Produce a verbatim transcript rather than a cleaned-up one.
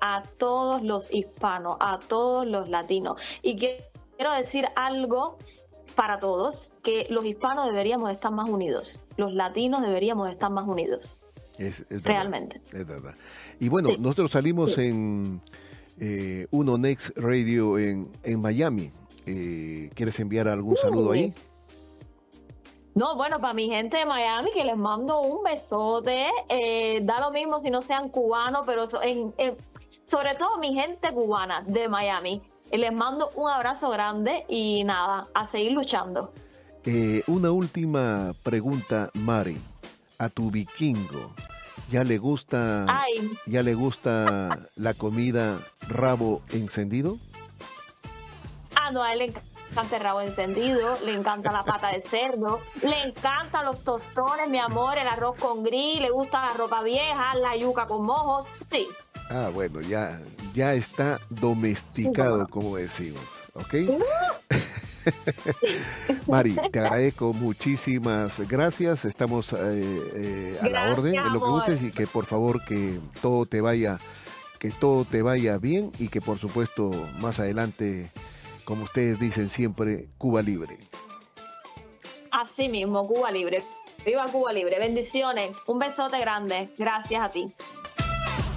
a todos los hispanos, a todos los latinos. Y quiero decir algo para todos, que los hispanos deberíamos estar más unidos, los latinos deberíamos estar más unidos. Es, es verdad, realmente. Es verdad. Y bueno, sí. nosotros salimos sí. en eh, Uno Next Radio en, en Miami. Eh, ¿Quieres enviar algún saludo uh, ahí? No, bueno, para mi gente de Miami, que les mando un besote. Eh, da lo mismo si no sean cubanos, pero so, en, en, sobre todo mi gente cubana de Miami. Les mando un abrazo grande y nada, a seguir luchando. Eh, una última pregunta, Mari. A tu vikingo, ¿ya le gusta, Ay. ya le gusta la comida rabo encendido? Ah, no, a él le encanta el rabo encendido, le encanta la pata de cerdo, le encantan los tostones, mi amor, el arroz con gris, le gusta la ropa vieja, la yuca con mojos, sí. Ah, bueno, ya, ya está domesticado, sí, bueno. como decimos, ¿ok? Uh. Mari, te agradezco, muchísimas gracias. Estamos eh, eh, a gracias, la orden en lo que gustes y que por favor que todo te vaya, que todo te vaya bien y que por supuesto más adelante, como ustedes dicen siempre, Cuba libre. Así mismo, Cuba libre. Viva Cuba libre. Bendiciones. Un besote grande. Gracias a ti.